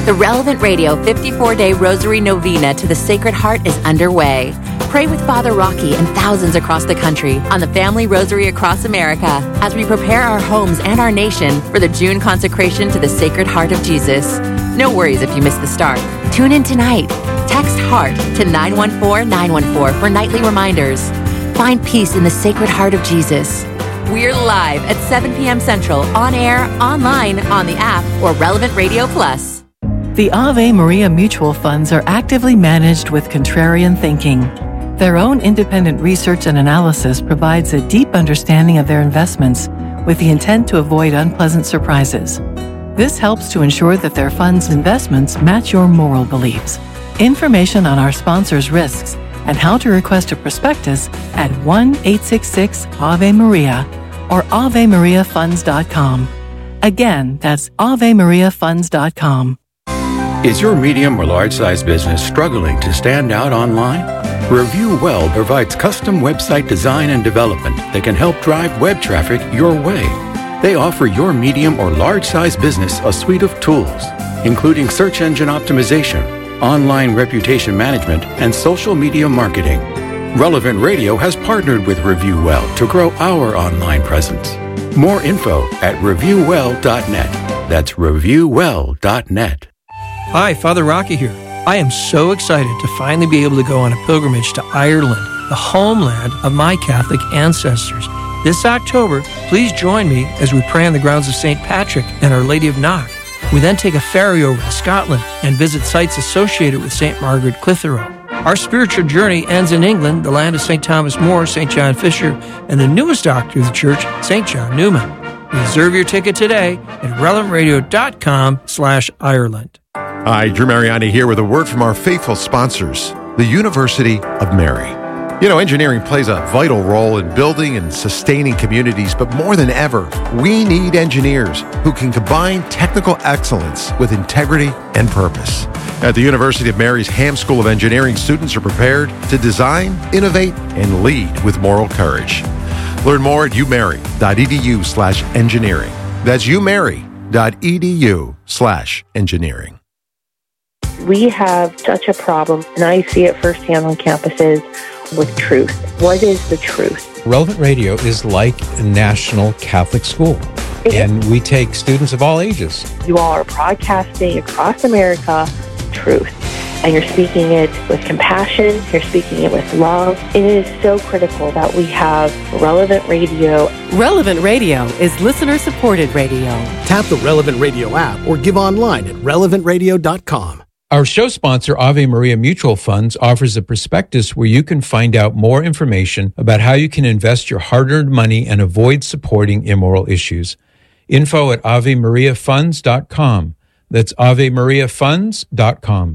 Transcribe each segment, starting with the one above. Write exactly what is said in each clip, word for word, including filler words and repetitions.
The Relevant Radio fifty-four day Rosary Novena to the Sacred Heart is underway. Pray with Father Rocky and thousands across the country on the Family Rosary across America as we prepare our homes and our nation for the June consecration to the Sacred Heart of Jesus. No worries if you miss the start. Tune in tonight. Text HEART to nine one four nine one four for nightly reminders. Find peace in the Sacred Heart of Jesus. We're live at seven p.m. Central, on air, online, on the app, or Relevant Radio Plus. The Ave Maria mutual funds are actively managed with contrarian thinking. Their own independent research and analysis provides a deep understanding of their investments with the intent to avoid unpleasant surprises. This helps to ensure that their funds' investments match your moral beliefs. Information on our sponsors' risks and how to request a prospectus at one eight six six Ave Maria or ave maria funds dot com. Again, that's ave maria funds dot com. Is your medium or large-size business struggling to stand out online? Review Well provides custom website design and development that can help drive web traffic your way. They offer your medium or large-size business a suite of tools, including search engine optimization, online reputation management, and social media marketing. Relevant Radio has partnered with Review Well to grow our online presence. More info at review well dot net. That's review well dot net. Hi, Father Rocky here. I am so excited to finally be able to go on a pilgrimage to Ireland, the homeland of my Catholic ancestors. This October, please join me as we pray on the grounds of Saint Patrick and Our Lady of Knock. We then take a ferry over to Scotland and visit sites associated with Saint Margaret Clitheroe. Our spiritual journey ends in England, the land of Saint Thomas More, Saint John Fisher, and the newest doctor of the church, Saint John Newman. Reserve your ticket today at relevant radio dot com slash Ireland. Hi, Drew Mariani here with a word from our faithful sponsors, the University of Mary. You know, engineering plays a vital role in building and sustaining communities, but more than ever, we need engineers who can combine technical excellence with integrity and purpose. At the University of Mary's Ham School of Engineering, students are prepared to design, innovate, and lead with moral courage. Learn more at umary.edu slash engineering. That's umary.edu slash engineering. We have such a problem, and I see it firsthand on campuses, with truth. What is the truth? Relevant Radio is like a national Catholic school, and we take students of all ages. You all are broadcasting across America truth, and you're speaking it with compassion, you're speaking it with love. It is so critical that we have Relevant Radio. Relevant Radio is listener-supported radio. Tap the Relevant Radio app or give online at relevant radio dot com. Our show sponsor, Ave Maria Mutual Funds, offers a prospectus where you can find out more information about how you can invest your hard-earned money and avoid supporting immoral issues. Info at ave maria funds dot com. That's ave maria funds dot com.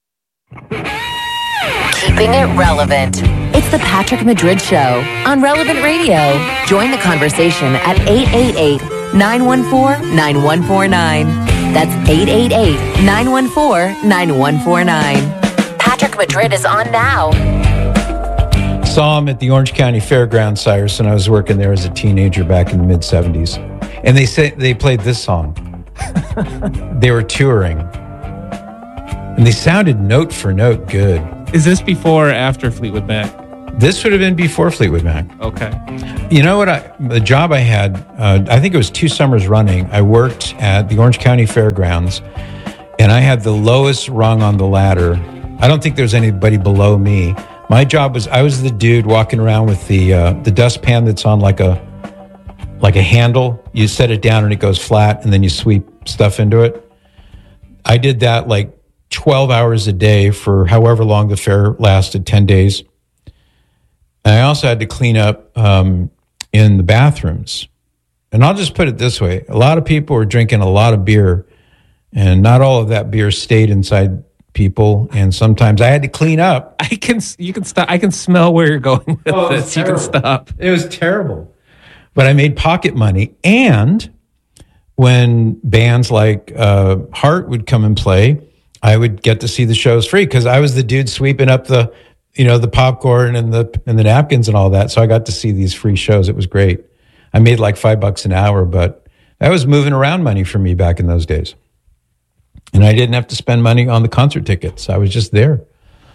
Keeping it relevant. It's the Patrick Madrid Show on Relevant Radio. Join the conversation at eight eight eight, nine one four, nine one four nine. That's eight eight eight, nine one four, nine one four nine. Patrick Madrid is on now. Saw him at the Orange County Fairgrounds, Cyrus, and I was working there as a teenager back in the mid seventies. And they say they played this song. They were touring. And they sounded note for note good. Is this before or after Fleetwood Mac? This would have been before Fleetwood Mac. Okay. You know what? I, the job I had, uh, I think it was two summers running, I worked at the Orange County Fairgrounds, and I had the lowest rung on the ladder. I don't think there's anybody below me. My job was, I was the dude walking around with the uh, the dustpan that's on like a like a handle. You set it down and it goes flat, and then you sweep stuff into it. I did that like twelve hours a day for however long the fair lasted, ten days. And I also had to clean up um, in the bathrooms. And I'll just put it this way. A lot of people were drinking a lot of beer, and not all of that beer stayed inside people. And sometimes I had to clean up. I can, you can stop. I can smell where you're going with oh, this. You can stop. It was terrible. But I made pocket money. And when bands like uh, Heart would come and play, I would get to see the shows free because I was the dude sweeping up the, you know, the popcorn and the and the napkins and all that. So I got to see these free shows. It was great. I made like five bucks an hour, but that was moving around money for me back in those days. And I didn't have to spend money on the concert tickets. I was just there.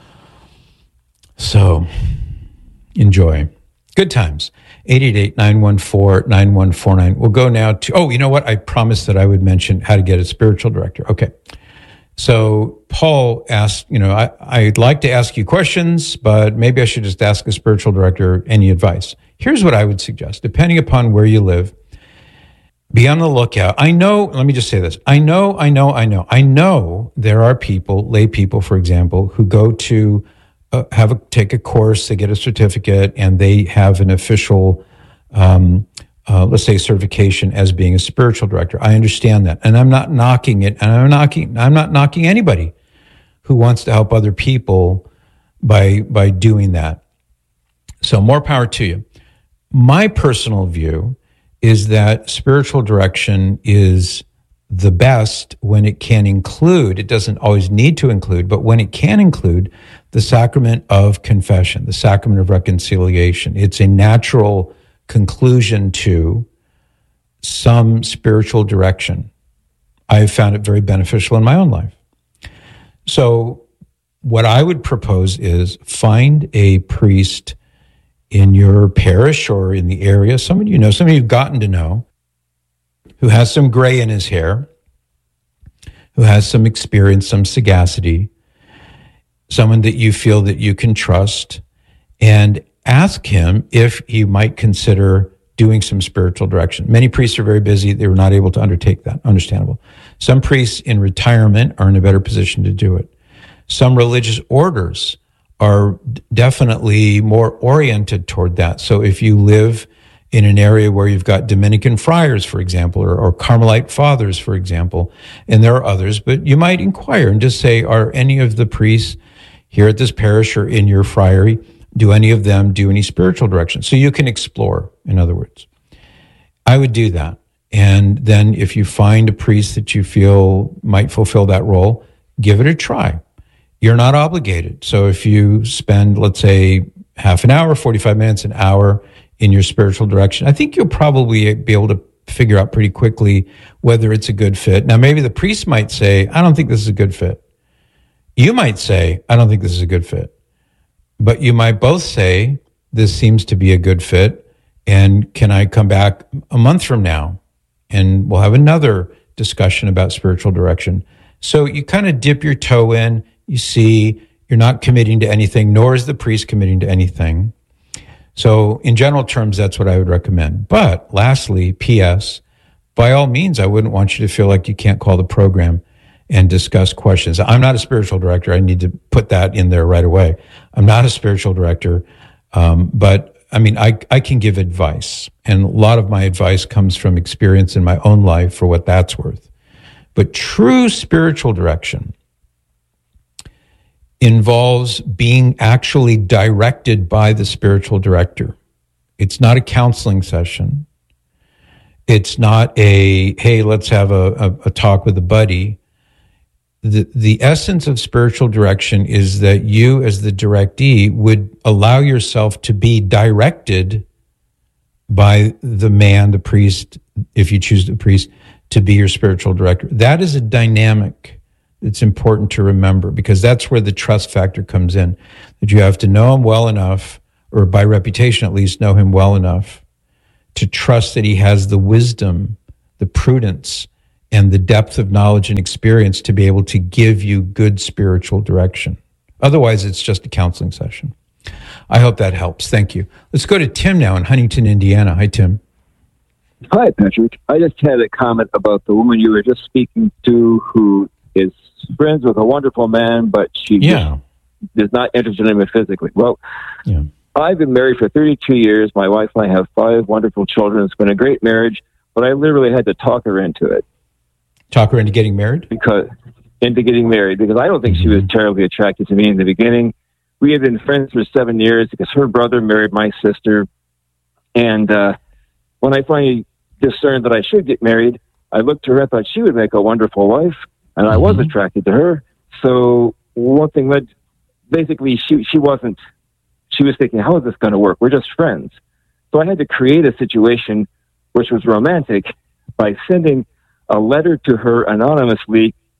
So enjoy. Good times. eight eight eight, nine one four, nine one four nine. We'll go now to, oh, you know what? I promised that I would mention how to get a spiritual director. Okay. So Paul asked, you know, I, I'd like to ask you questions, but maybe I should just ask a spiritual director any advice. Here's what I would suggest. Depending upon where you live, be on the lookout. I know, let me just say this. I know, I know, I know. I know there are people, lay people, for example, who go to uh, have a, take a course, they get a certificate, and they have an official, um, uh, let's say, certification as being a spiritual director. I understand that. And I'm not knocking it. And I'm knocking, I'm not knocking anybody who wants to help other people by, by doing that. So more power to you. My personal view is that spiritual direction is the best when it can include, it doesn't always need to include, but when it can include the sacrament of confession, the sacrament of reconciliation. It's a natural conclusion to some spiritual direction. I have found it very beneficial in my own life. So what I would propose is find a priest in your parish or in the area, someone you know, someone you've gotten to know, who has some gray in his hair, who has some experience, some sagacity, someone that you feel that you can trust, and ask him if he might consider doing some spiritual direction. Many priests are very busy. They were not able to undertake that. Understandable. Some priests in retirement are in a better position to do it. Some religious orders are definitely more oriented toward that. So if you live in an area where you've got Dominican friars, for example, or, or Carmelite fathers, for example, and there are others, but you might inquire and just say, are any of the priests here at this parish or in your friary, do any of them do any spiritual direction? So you can explore, in other words. I would do that. And then if you find a priest that you feel might fulfill that role, give it a try. You're not obligated. So if you spend, let's say, half an hour, forty-five minutes, an hour in your spiritual direction, I think you'll probably be able to figure out pretty quickly whether it's a good fit. Now, maybe the priest might say, I don't think this is a good fit. You might say, I don't think this is a good fit. But you might both say, this seems to be a good fit, and can I come back a month from now and we'll have another discussion about spiritual direction. So you kind of dip your toe in, you see, you're not committing to anything, nor is the priest committing to anything. So in general terms, that's what I would recommend. But lastly, P S, by all means, I wouldn't want you to feel like you can't call the program and discuss questions. I'm not a spiritual director. I need to put that in there right away. I'm not a spiritual director, um, but I mean, I, I can give advice. And a lot of my advice comes from experience in my own life for what that's worth. But true spiritual direction involves being actually directed by the spiritual director. It's not a counseling session. It's not a, hey, let's have a, a, a talk with a buddy. The, the essence of spiritual direction is that you as the directee would allow yourself to be directed by the man, the priest, if you choose the priest, to be your spiritual director. That is a dynamic. It's important to remember because that's where the trust factor comes in, that you have to know him well enough, or by reputation at least, know him well enough to trust that he has the wisdom, the prudence, and the depth of knowledge and experience to be able to give you good spiritual direction. Otherwise, it's just a counseling session. I hope that helps. Thank you. Let's go to Tim now in Huntington, Indiana. Hi, Tim. Hi, Patrick. I just had a comment about the woman you were just speaking to who is friends with a wonderful man, but she yeah. is not interested in him physically. Well, yeah. I've been married for thirty-two years. My wife and I have five wonderful children. It's been a great marriage, but I literally had to talk her into it. Talk her into getting married? Because into getting married, because I don't think mm-hmm. she was terribly attracted to me in the beginning. We had been friends for seven years because her brother married my sister. And uh, when I finally discerned that I should get married, I looked to her and thought she would make a wonderful wife. And mm-hmm. I was attracted to her. So one thing led, basically she, she wasn't, she was thinking, how is this going to work? We're just friends. So I had to create a situation which was romantic by sending a letter to her anonymously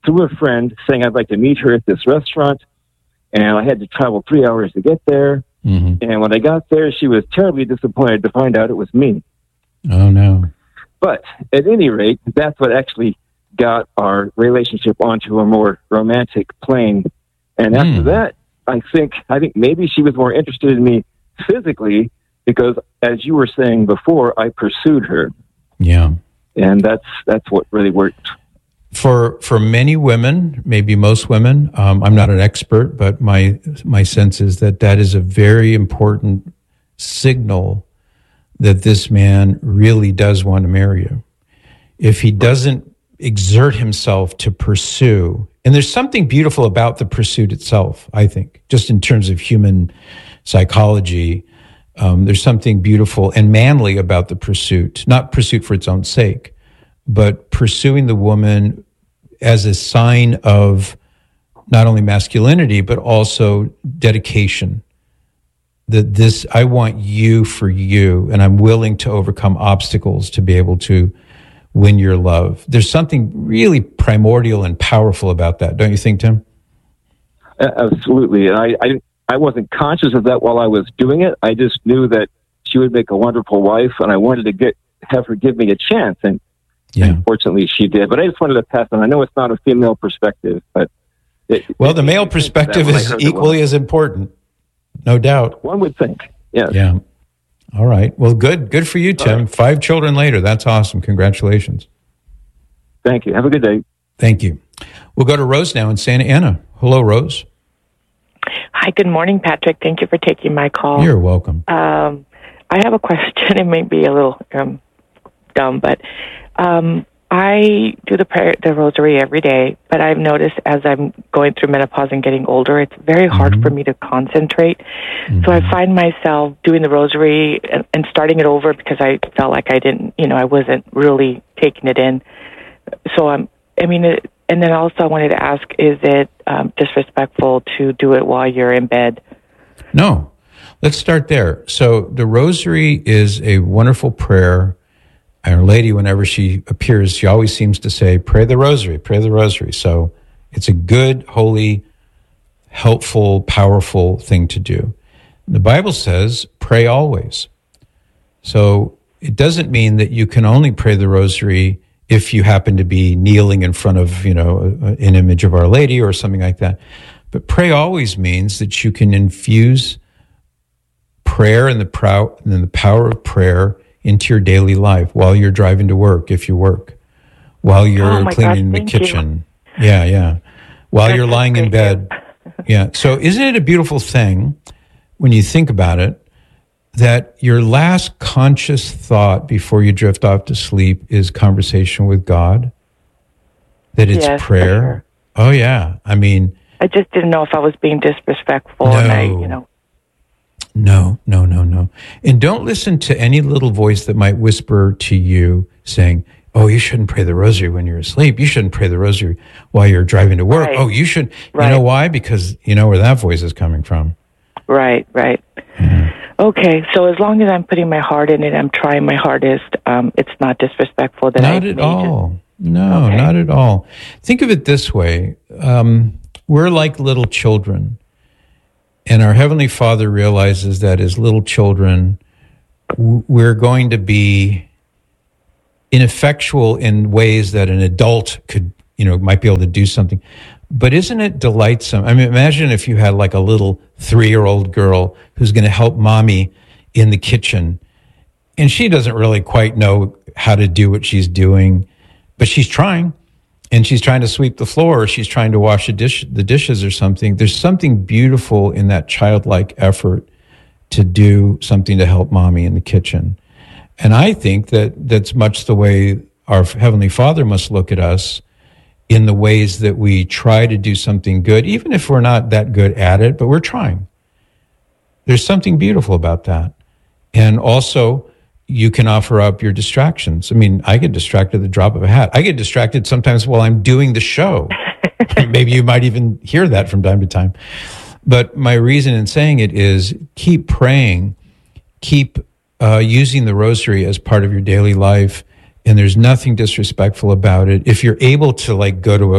through a friend saying I'd like to meet her at this restaurant, and I had to travel three hours to get there. Mm-hmm. And when I got there, she was terribly disappointed to find out it was me. Oh, no. But at any rate, that's what actually got our relationship onto a more romantic plane. And after Mm. that, I think I think maybe she was more interested in me physically because, as you were saying before, I pursued her. Yeah. And that's that's what really worked. For for many women, maybe most women, um, I'm not an expert, but my my sense is that that is a very important signal that this man really does want to marry you. If he doesn't exert himself to pursue, and there's something beautiful about the pursuit itself, I think, just in terms of human psychology, um, there's something beautiful and manly about the pursuit, not pursuit for its own sake, but pursuing the woman as a sign of not only masculinity, but also dedication. That this, I want you for you, and I'm willing to overcome obstacles to be able to win your love. There's something really primordial and powerful about that, don't you think, Tim? Uh, absolutely. And I, I, I wasn't conscious of that while I was doing it. I just knew that she would make a wonderful wife, and I wanted to get have her give me a chance. And Yeah. unfortunately, she did. But I just wanted to pass on. I know it's not a female perspective, but it, Well, it, the male it, perspective is equally as important, no doubt. One would think. Yes. Yeah. All right. Well, good. Good for you, Tim. Right. Five children later. That's awesome. Congratulations. Thank you. Have a good day. Thank you. We'll go to Rose now in Santa Ana. Hello, Rose. Hi, good morning, Patrick. Thank you for taking my call. You're welcome. Um, I have a question. It may be a little um, dumb, but um, I do the prayer, the rosary every day, but I've noticed as I'm going through menopause and getting older, it's very hard Mm-hmm. for me to concentrate. Mm-hmm. So I find myself doing the rosary and, and starting it over because I felt like I didn't, you know, I wasn't really taking it in. So I'm, I mean, it, and then also I wanted to ask, is it um, disrespectful to do it while you're in bed? No. Let's start there. So the rosary is a wonderful prayer. Our Lady, whenever she appears, she always seems to say, pray the rosary, pray the rosary. So it's a good, holy, helpful, powerful thing to do. The Bible says, pray always. So it doesn't mean that you can only pray the rosary if you happen to be kneeling in front of, you know, an image of Our Lady or something like that. But pray always means that you can infuse prayer and the, prow- and the power of prayer into your daily life while you're driving to work, if you work, while you're Oh my cleaning God, the thank you. kitchen. Yeah, yeah. While That's you're lying in great. bed. Yeah. So isn't it a beautiful thing when you think about it that your last conscious thought before you drift off to sleep is conversation with God? That it's Yes, for prayer? sure. Oh, yeah. I mean, I just didn't know if I was being disrespectful, and I, you know. No, no, no, no. And don't listen to any little voice that might whisper to you saying, oh, you shouldn't pray the rosary when you're asleep. You shouldn't pray the rosary while you're driving to work. Right. Oh, you should. Right. You know why? Because you know where that voice is coming from. Right, right. Okay, so as long as I'm putting my heart in it, I'm trying my hardest, um, it's not disrespectful that I Not at may all. No, Okay. not at all. Think of it this way. Um, we're like little children. And our Heavenly Father realizes that as little children, w- we're going to be ineffectual in ways that an adult could, you know, might be able to do something. But isn't it delightsome? I mean, imagine if you had like a little three-year-old girl who's going to help mommy in the kitchen, and she doesn't really quite know how to do what she's doing, but she's trying. And she's trying to sweep the floor, or she's trying to wash the, dish, the dishes or something. There's something beautiful in that childlike effort to do something to help mommy in the kitchen. And I think that that's much the way our Heavenly Father must look at us, in the ways that we try to do something good, even if we're not that good at it, but we're trying. There's something beautiful about that. And also, you can offer up your distractions. I mean, I get distracted at the drop of a hat. I get distracted sometimes while I'm doing the show. Maybe you might even hear that from time to time. But my reason in saying it is keep praying, keep uh, using the rosary as part of your daily life, and there's nothing disrespectful about it. If you're able to like go to a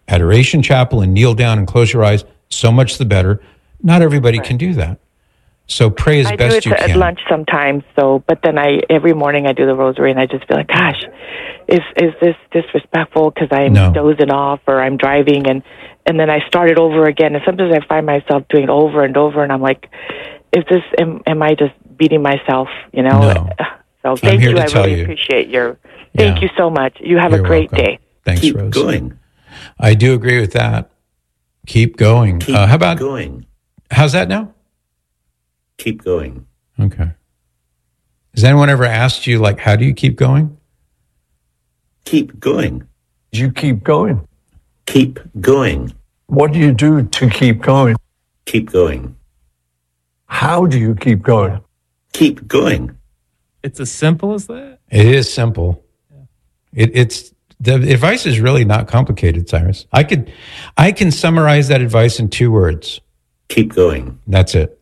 Adoration Chapel and kneel down and close your eyes, so much the better. Not everybody right. can do that. So pray as I best do you it can. At lunch sometimes, so but then I every morning I do the rosary and I just feel like, gosh, is is this disrespectful because I'm no. dozing off or I'm driving and and then I start it over again and sometimes I find myself doing it over and over and I'm like, is this am, am I just beating myself? You know. No. So thank you. I really you. appreciate your. Thank yeah. you so much. You have You're a great welcome. day. Thanks, Keep Rose. going. I do agree with that. Keep going. Keep uh, how about going? How's that now? Keep going. Okay. Has anyone ever asked you, like, how do you keep going? Keep going. You keep going. Keep going. What do you do to keep going? Keep going. How do you keep going? Keep going. It's as simple as that? It is simple. Yeah. It, it's the advice is really not complicated, Cyrus. I could, I can summarize that advice in two words. Keep going. That's it.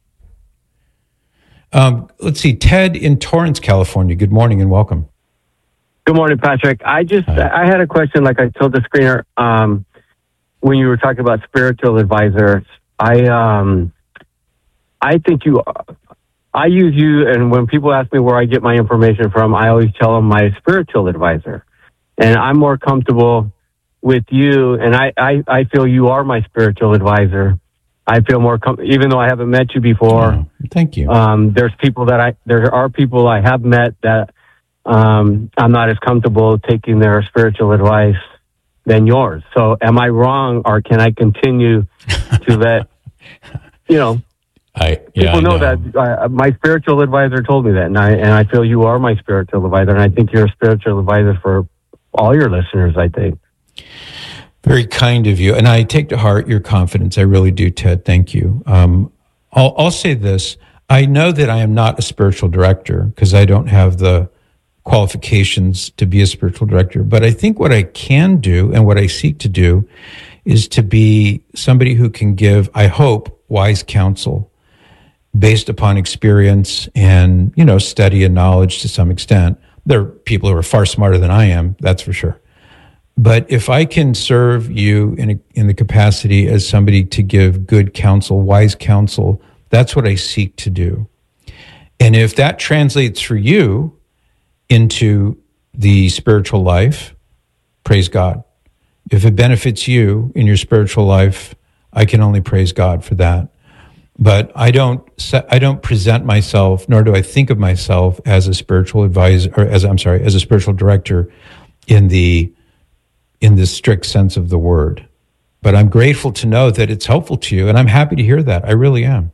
Um, let's see, Ted in Torrance, California. Good morning and welcome. Good morning, Patrick. I just, Hi. I had a question, like I told the screener, um, when you were talking about spiritual advisors. I, um, I think you, I use you, and when people ask me where I get my information from, I always tell them my spiritual advisor. And I'm more comfortable with you, and I, I, I feel you are my spiritual advisor. I feel more, com- even though I haven't met you before. Oh, thank you. Um, there's people that I, there are people I have met that um, I'm not as comfortable taking their spiritual advice than yours. So am I wrong, or can I continue to let, you know, I, yeah, people know, I know. that uh, my spiritual advisor told me that, and I, and I feel you are my spiritual advisor, and I think you're a spiritual advisor for all your listeners, I think. Very kind of you. And I take to heart your confidence. I really do, Ted. Thank you. Um, I'll, I'll say this. I know that I am not a spiritual director because I don't have the qualifications to be a spiritual director. But I think what I can do and what I seek to do is to be somebody who can give, I hope, wise counsel based upon experience and, you know, study and knowledge to some extent. There are people who are far smarter than I am, that's for sure. But if I can serve you in a, in the capacity as somebody to give good counsel, wise counsel, that's what I seek to do. And if that translates for you into the spiritual life, praise God. If it benefits you in your spiritual life, I can only praise God for that. But I don't, I don't present myself, nor do I think of myself as a spiritual advisor, or as I'm sorry, as a spiritual director in the in the strict sense of the word. But I'm grateful to know that it's helpful to you, and I'm happy to hear that. I really am.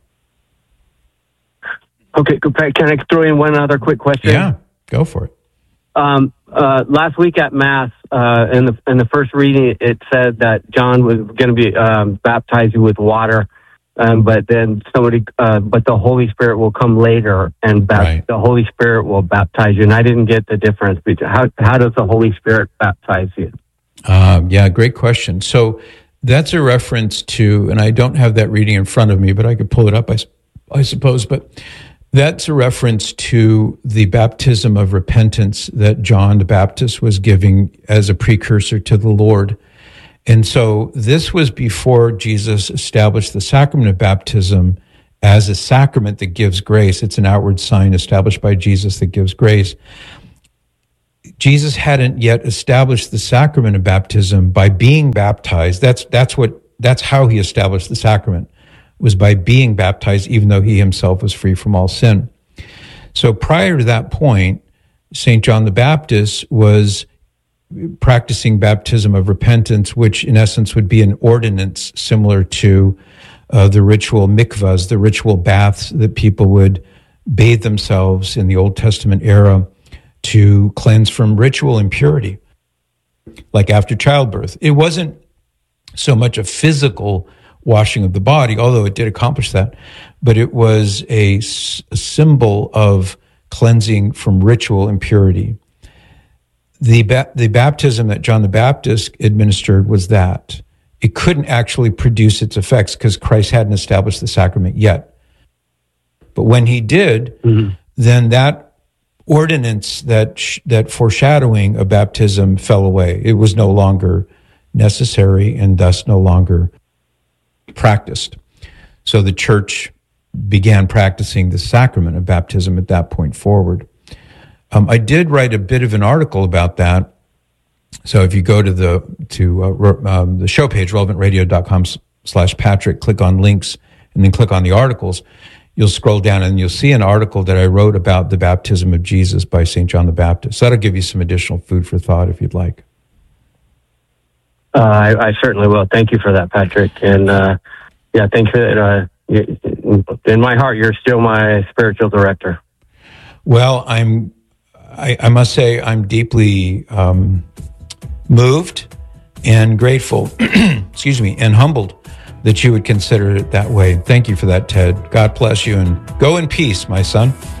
Okay, can I throw in one other quick question? Yeah, go for it. Um, uh, last week at Mass, uh, in the in the first reading, it said that John was going to be um, baptizing with water, um, but then somebody, uh, but the Holy Spirit will come later, and bap- right. the Holy Spirit will baptize you. And I didn't get the difference between how how does the Holy Spirit baptize you? Um, yeah, great question. So that's a reference to, and I don't have that reading in front of me, but I could pull it up, I, I suppose. But that's a reference to the baptism of repentance that John the Baptist was giving as a precursor to the Lord. And so this was before Jesus established the sacrament of baptism as a sacrament that gives grace. It's an outward sign established by Jesus that gives grace. Jesus hadn't yet established the sacrament of baptism by being baptized. That's that's what that's how he established the sacrament, was by being baptized, even though he himself was free from all sin. So prior to that point, Saint John the Baptist was practicing baptism of repentance, which in essence would be an ordinance similar to uh, the ritual mikvahs, the ritual baths that people would bathe themselves in the Old Testament era to cleanse from ritual impurity, like after childbirth. It wasn't so much a physical washing of the body, although it did accomplish that, but it was a, a symbol of cleansing from ritual impurity. The, ba- the baptism that John the Baptist administered was that. It couldn't actually produce its effects because Christ hadn't established the sacrament yet. But when he did, mm-hmm. then that ordinance, that sh- that foreshadowing of baptism fell away. It was no longer necessary and thus no longer practiced. So the church began practicing the sacrament of baptism at that point forward. Um, I did write a bit of an article about that. So if you go to the to uh, um, the show page, relevant radio dot com slash Patrick, click on links, and then click on the articles, you'll scroll down and you'll see an article that I wrote about the baptism of Jesus by Saint John the Baptist. So that'll give you some additional food for thought if you'd like. Uh, I, I certainly will. Thank you for that, Patrick. And uh, yeah, thanks for that. Uh, in my heart, you're still my spiritual director. Well, I'm. I, I must say, I'm deeply um, moved and grateful. excuse me, and humbled that you would consider it that way. Thank you for that, Ted. God bless you, and go in peace, my son.